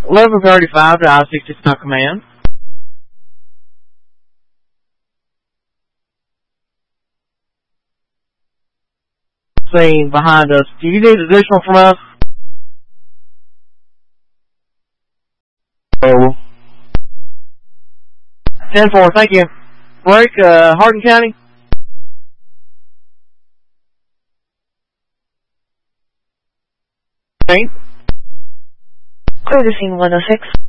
1135 to I-65 Command. Scene behind us. Do you need additional from us? Oh. 10-4, thank you. Break, Hardin County. Clear to scene 106.